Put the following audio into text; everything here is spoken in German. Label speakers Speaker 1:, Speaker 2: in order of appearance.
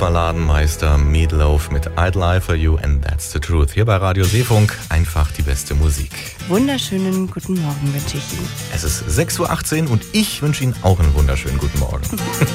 Speaker 1: Balladenmeister Meatloaf mit I'd Lie For You and That's the Truth. Hier bei Radio Seefunk einfach die beste Musik.
Speaker 2: Wunderschönen guten Morgen wünsche ich Ihnen.
Speaker 1: Es ist 6:18 Uhr und ich wünsche Ihnen auch einen wunderschönen guten Morgen.